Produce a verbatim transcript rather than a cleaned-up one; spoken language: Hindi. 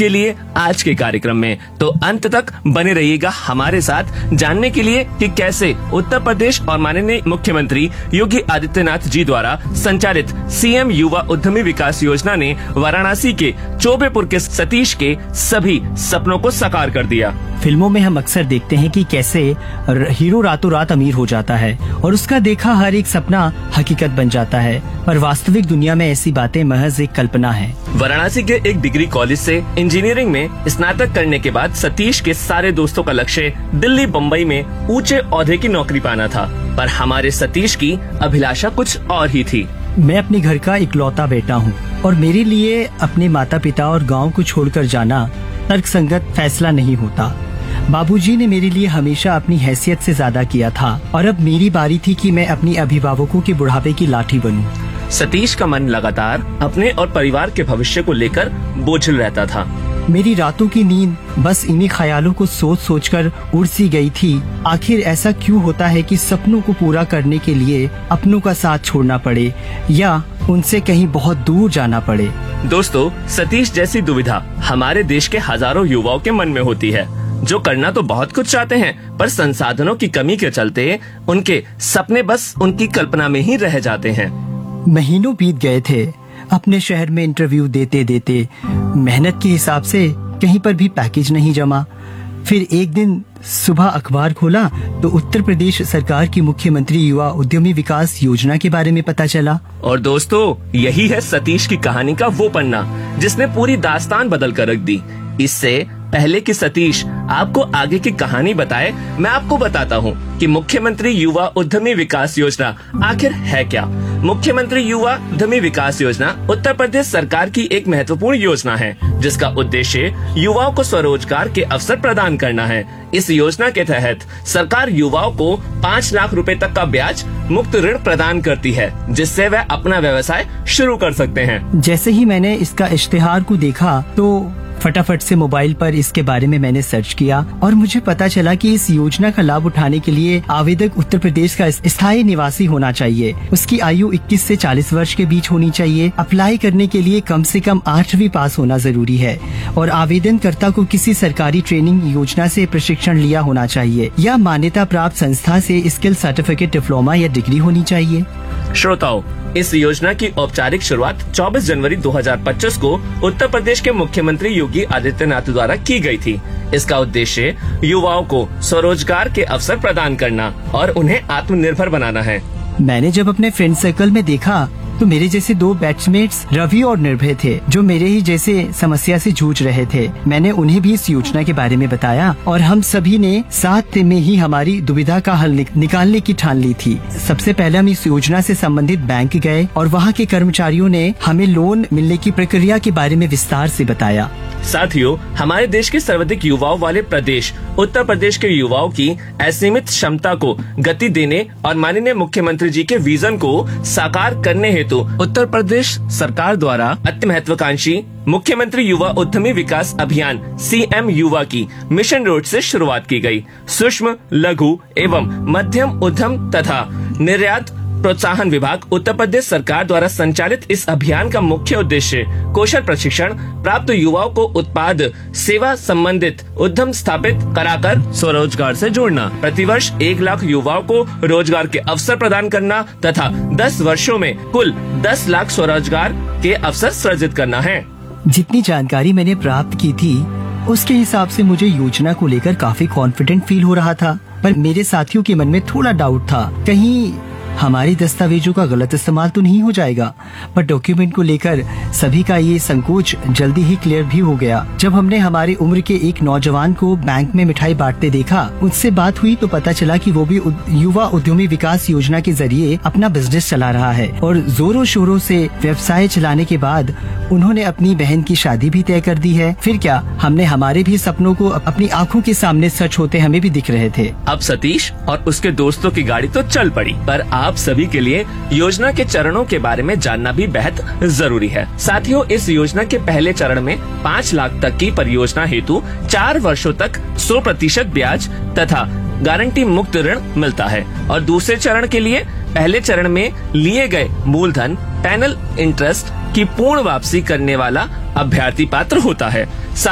आपके लिए आज के कार्यक्रम में, तो अंत तक बने रहिएगा हमारे साथ जानने के लिए कि कैसे उत्तर प्रदेश और माननीय मुख्यमंत्री योगी आदित्यनाथ जी द्वारा संचालित सीएम युवा उद्यमी विकास योजना ने वाराणसी के चौबेपुर के सतीश के सभी सपनों को साकार कर दिया। फिल्मों में हम अक्सर देखते हैं कि कैसे हीरो रातों रात अमीर हो जाता है और उसका देखा हर एक सपना हकीकत बन जाता है, पर वास्तविक दुनिया में ऐसी बातें महज एक कल्पना है। वाराणसी के एक डिग्री कॉलेज से इंजीनियरिंग में स्नातक करने के बाद सतीश के सारे दोस्तों का लक्ष्य दिल्ली बम्बई में ऊंचे ओहदे की नौकरी पाना था, पर हमारे सतीश की अभिलाषा कुछ और ही थी। मैं अपने घर का इकलौता बेटा हूँ और मेरे लिए अपने माता पिता और गाँव को छोड़कर जाना तर्कसंगत फैसला नहीं होता। बाबूजी ने मेरे लिए हमेशा अपनी हैसियत से ज्यादा किया था और अब मेरी बारी थी कि मैं अपनी अभिभावकों के बुढ़ापे की लाठी बनूं। सतीश का मन लगातार अपने और परिवार के भविष्य को लेकर बोझिल रहता था। मेरी रातों की नींद बस इन्हीं ख्यालों को सोच सोचकर उड़ सी गई थी। आखिर ऐसा क्यों होता है कि सपनों को पूरा करने के लिए अपनों का साथ छोड़ना पड़े या उनसे कहीं बहुत दूर जाना पड़े। दोस्तों, सतीश जैसी दुविधा हमारे देश के हजारों युवाओं के मन में होती है, जो करना तो बहुत कुछ चाहते हैं, पर संसाधनों की कमी के चलते उनके सपने बस उनकी कल्पना में ही रह जाते हैं। महीनों बीत गए थे अपने शहर में इंटरव्यू देते देते। मेहनत के हिसाब से कहीं पर भी पैकेज नहीं जमा। फिर एक दिन सुबह अखबार खोला तो उत्तर प्रदेश सरकार की मुख्यमंत्री युवा उद्यमी विकास योजना के बारे में पता चला। और दोस्तों, यही है सतीश की कहानी का वो पन्ना जिसने पूरी दास्तान बदल कर रख दी। इससे पहले कि सतीश आपको आगे की कहानी बताए, मैं आपको बताता हूँ कि मुख्यमंत्री युवा उद्यमी विकास योजना आखिर है क्या। मुख्यमंत्री युवा उद्यमी विकास योजना उत्तर प्रदेश सरकार की एक महत्वपूर्ण योजना है, जिसका उद्देश्य युवाओं को स्वरोजगार के अवसर प्रदान करना है। इस योजना के तहत सरकार युवाओं को पाँच लाख रुपए तक का ब्याज मुक्त ऋण प्रदान करती है, जिससे वह अपना व्यवसाय शुरू कर सकते हैं। जैसे ही मैंने इसका इश्तिहार को देखा तो फटाफट से मोबाइल पर इसके बारे में मैंने सर्च किया और मुझे पता चला कि इस योजना का लाभ उठाने के लिए आवेदक उत्तर प्रदेश का स्थायी निवासी होना चाहिए। उसकी आयु इक्कीस से चालीस वर्ष के बीच होनी चाहिए। अप्लाई करने के लिए कम से कम आठवीं पास होना जरूरी है और आवेदनकर्ता को किसी सरकारी ट्रेनिंग योजना से प्रशिक्षण लिया होना चाहिए या मान्यता प्राप्त संस्था से स्किल सर्टिफिकेट, डिप्लोमा या डिग्री होनी चाहिए। श्रोताओं, इस योजना की औपचारिक शुरुआत चौबीस जनवरी दो हज़ार पच्चीस को उत्तर प्रदेश के मुख्यमंत्री योगी आदित्यनाथ द्वारा की गई थी। इसका उद्देश्य युवाओं को स्वरोजगार के अवसर प्रदान करना और उन्हें आत्मनिर्भर बनाना है। मैंने जब अपने फ्रेंड सर्कल में देखा तो मेरे जैसे दो बैचमेट्स रवि और निर्भय थे, जो मेरे ही जैसे समस्या से जूझ रहे थे। मैंने उन्हें भी इस योजना के बारे में बताया और हम सभी ने साथ में ही हमारी दुविधा का हल निक, निकालने की ठान ली थी। सबसे पहले हम इस योजना से संबंधित बैंक गए और वहाँ के कर्मचारियों ने हमें लोन मिलने की प्रक्रिया के बारे में विस्तार से बताया। साथियों, हमारे देश के सर्वाधिक युवाओं वाले प्रदेश उत्तर प्रदेश के युवाओं की असीमित क्षमता को गति देने और माननीय मुख्यमंत्री जी के विजन को साकार करने हेतु उत्तर प्रदेश सरकार द्वारा अति महत्वाकांक्षी मुख्यमंत्री युवा उद्यमी विकास अभियान सीएम युवा की मिशन रोड से शुरुआत की गई। सूक्ष्म, लघु एवं मध्यम उद्यम तथा निर्यात प्रोत्साहन विभाग उत्तर प्रदेश सरकार द्वारा संचालित इस अभियान का मुख्य उद्देश्य कौशल प्रशिक्षण प्राप्त युवाओं को उत्पाद सेवा संबंधित उद्यम स्थापित कराकर स्वरोजगार से जोड़ना, प्रतिवर्ष एक लाख युवाओं को रोजगार के अवसर प्रदान करना तथा दस वर्षों में कुल दस लाख स्वरोजगार के अवसर सृजित करना है। जितनी जानकारी मैंने प्राप्त की थी उसके हिसाब से मुझे योजना को लेकर काफी कॉन्फिडेंट फील हो रहा था, पर मेरे साथियों के मन में थोड़ा डाउट था, कहीं हमारी दस्तावेजों का गलत इस्तेमाल तो नहीं हो जाएगा। पर डॉक्यूमेंट को लेकर सभी का ये संकोच जल्दी ही क्लियर भी हो गया। जब हमने हमारी उम्र के एक नौजवान को बैंक में मिठाई बांटते देखा, उससे बात हुई तो पता चला कि वो भी युवा उद्यमी विकास योजना के जरिए अपना बिजनेस चला रहा है और जोरों शोरों से व्यवसाय चलाने के बाद उन्होंने अपनी बहन की शादी भी तय कर दी है। फिर क्या, हमने हमारे भी सपनों को अपनी आंखों के सामने सच होते हमें भी दिख रहे थे। अब सतीश और उसके दोस्तों की गाड़ी तो चल पड़ी, पर आप सभी के लिए योजना के चरणों के बारे में जानना भी बेहद जरूरी है। साथियों, इस योजना के पहले चरण में पाँच लाख तक की परियोजना हेतु चार वर्षों तक सौ प्रतिशत ब्याज तथा गारंटी मुक्त ऋण मिलता है और दूसरे चरण के लिए पहले चरण में लिए गए मूलधन पैनल इंटरेस्ट की पूर्ण वापसी करने वाला अभ्यर्थी पात्र होता है।